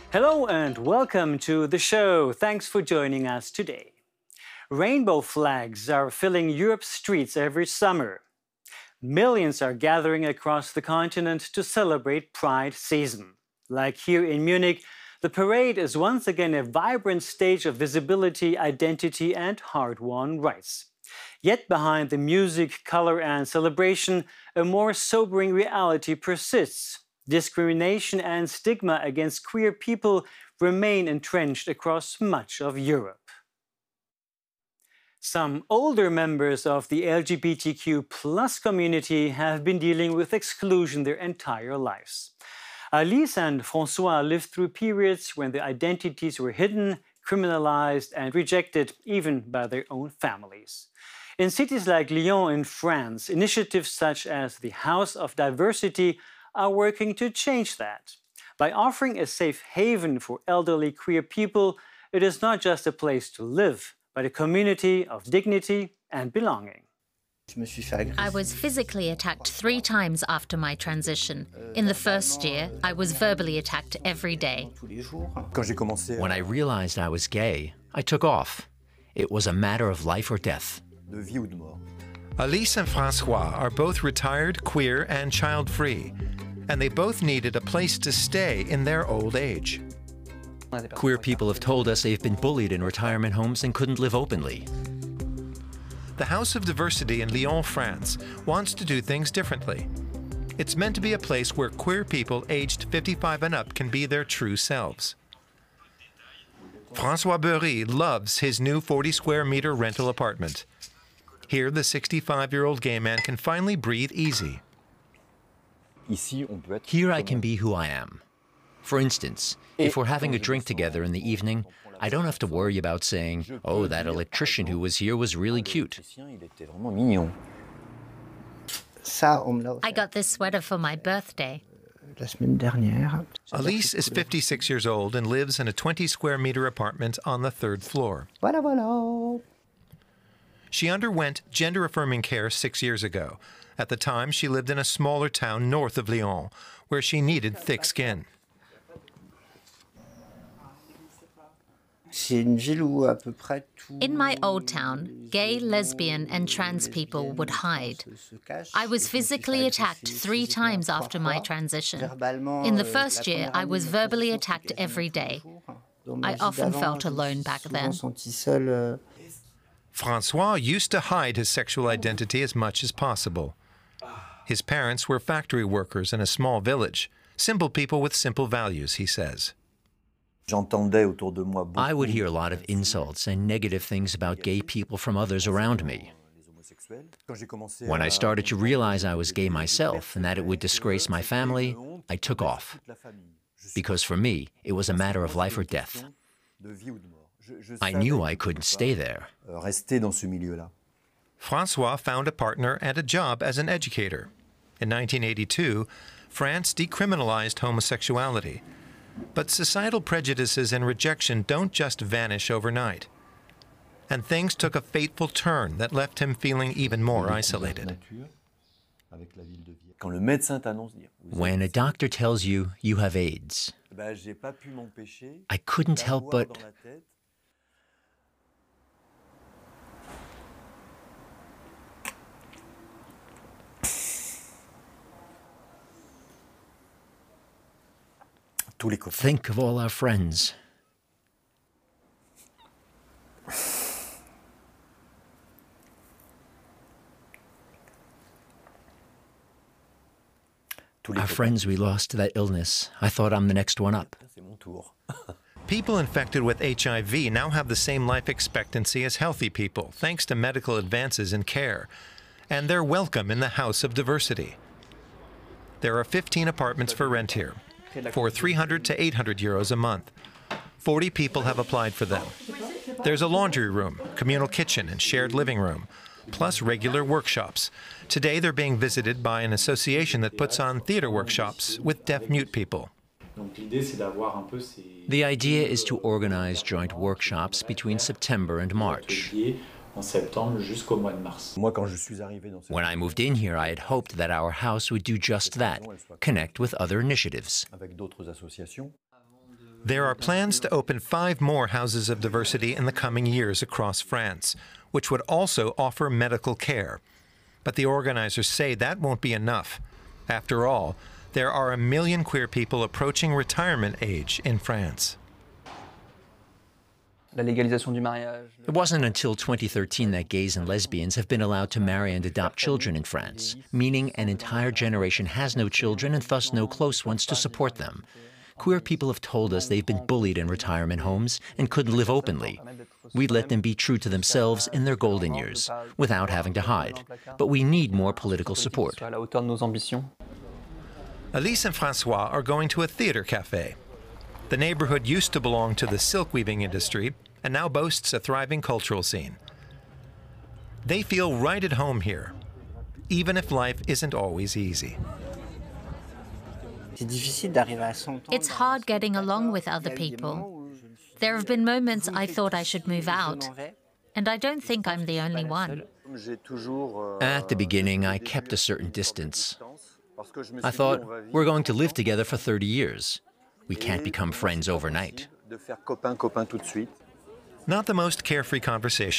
Hello and welcome to the show. Thanks for joining us today. Rainbow flags are filling Europe's streets every summer. Millions are gathering across the continent to celebrate Pride season. Like here in Munich, the parade is once again a vibrant stage of visibility, identity, and hard-won rights. Yet behind the music, color, and celebration, a more sobering reality persists. Discrimination and stigma against queer people remain entrenched across much of Europe. Some older members of the LGBTQ+ community have been dealing with exclusion their entire lives. Alice and François lived through periods when their identities were hidden, criminalized, and rejected even by their own families. In cities like Lyon in France, initiatives such as the House of Diversity are working to change that. By offering a safe haven for elderly queer people, it is not just a place to live, but a community of dignity and belonging. I was physically attacked 3 times after my transition. In the first year, I was verbally attacked every day. When I realized I was gay, I took off. It was a matter of life or death. Alice and François are both retired, queer, and child-free, and they both needed a place to stay in their old age. Queer people have told us they've been bullied in retirement homes and couldn't live openly. The House of Diversity in Lyon, France, wants to do things differently. It's meant to be a place where queer people aged 55 and up can be their true selves. François Beury loves his new 40-square-meter rental apartment. Here, the 65-year-old gay man can finally breathe easy. Here I can be who I am. For instance, if we're having a drink together in the evening, I don't have to worry about saying, "Oh, that electrician who was here was really cute." I got this sweater for my birthday. Alice is 56 years old and lives in a 20-square-meter apartment on the 3rd floor. She underwent gender-affirming care 6 years ago. At the time, she lived in a smaller town north of Lyon, where she needed thick skin. In my old town, gay, lesbian, and trans people would hide. I was physically attacked 3 times after my transition. In the first year, I was verbally attacked every day. I often felt alone back then. François used to hide his sexual identity as much as possible. His parents were factory workers in a small village, simple people with simple values, he says. I would hear a lot of insults and negative things about gay people from others around me. When I started to realize I was gay myself and that it would disgrace my family, I took off. Because for me, it was a matter of life or death. I knew I couldn't stay there. François found a partner and a job as an educator. In 1982, France decriminalized homosexuality. But societal prejudices and rejection don't just vanish overnight. And things took a fateful turn that left him feeling even more isolated. When a doctor tells you you have AIDS, I couldn't help but... think of all our friends. Our friends we lost to that illness. I thought I'm the next one up. People infected with HIV now have the same life expectancy as healthy people, thanks to medical advances in care. And they're welcome in the House of Diversity. There are 15 apartments for rent here, for 300 to 800 euros a month. 40 people have applied for them. There's a laundry room, communal kitchen, and shared living room, plus regular workshops. Today they're being visited by an association that puts on theater workshops with deaf-mute people. The idea is to organize joint workshops between September and March. When I moved in here, I had hoped that our house would do just that, connect with other initiatives. There are plans to open 5 more houses of diversity in the coming years across France, which would also offer medical care. But the organizers say that won't be enough. After all, there are 1 million queer people approaching retirement age in France. It wasn't until 2013 that gays and lesbians have been allowed to marry and adopt children in France, meaning an entire generation has no children and thus no close ones to support them. Queer people have told us they've been bullied in retirement homes and couldn't live openly. We let them be true to themselves in their golden years, without having to hide. But we need more political support. Elise and Francois are going to a theater cafe. The neighborhood used to belong to the silk weaving industry and now boasts a thriving cultural scene. They feel right at home here, even if life isn't always easy. It's hard getting along with other people. There have been moments I thought I should move out, and I don't think I'm the only one. At the beginning, I kept a certain distance. I thought, we're going to live together for 30 years. We can't become friends overnight. Not the most carefree conversation.